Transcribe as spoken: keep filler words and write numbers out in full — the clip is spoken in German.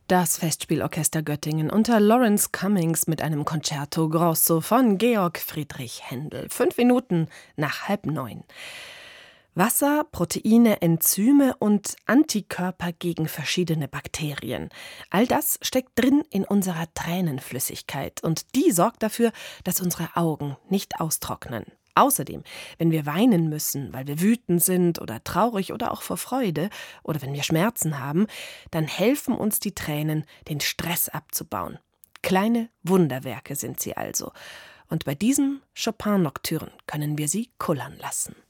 Das Festspielorchester Göttingen unter Lawrence Cummings mit einem Concerto Grosso von Georg Friedrich Händel. Fünf Minuten nach halb neun. Wasser, Proteine, Enzyme und Antikörper gegen verschiedene Bakterien. All das steckt drin in unserer Tränenflüssigkeit und die sorgt dafür, dass unsere Augen nicht austrocknen. Außerdem, wenn wir weinen müssen, weil wir wütend sind oder traurig oder auch vor Freude oder wenn wir Schmerzen haben, dann helfen uns die Tränen, den Stress abzubauen. Kleine Wunderwerke sind sie also. Und bei diesem Chopin-Nocturne können wir sie kullern lassen.